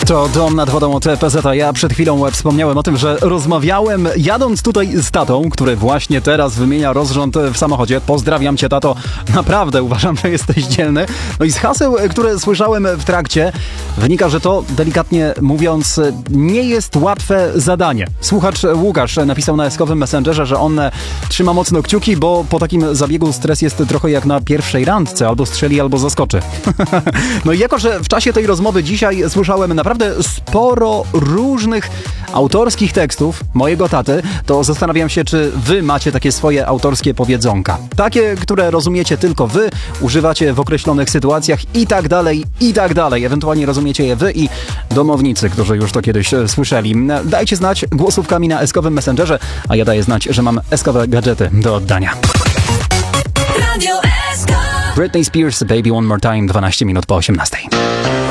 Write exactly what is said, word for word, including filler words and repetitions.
To dom nad wodą od P Z a. Ja przed chwilą wspomniałem o tym, że rozmawiałem jadąc tutaj z tatą, który właśnie teraz wymienia rozrząd w samochodzie. Pozdrawiam cię, tato. Naprawdę uważam, że jesteś dzielny. No i z haseł, które słyszałem w trakcie, wynika, że to, delikatnie mówiąc, nie jest łatwe zadanie. Słuchacz Łukasz napisał na eskowym Messengerze, że on trzyma mocno kciuki, bo po takim zabiegu stres jest trochę jak na pierwszej randce. Albo strzeli, albo zaskoczy. No i jako, że w czasie tej rozmowy dzisiaj słyszałem naprawdę sporo różnych autorskich tekstów mojego taty, to zastanawiam się, czy wy macie takie swoje autorskie powiedzonka. Takie, które rozumiecie tylko wy, używacie w określonych sytuacjach i tak dalej, i tak dalej. Ewentualnie rozumiecie je wy i domownicy, którzy już to kiedyś słyszeli. Dajcie znać głosówkami na eskowym Messengerze, a ja daję znać, że mam eskowe gadżety do oddania. Radio Esko. Britney Spears, Baby One More Time, dwanaście minut po osiemnastej.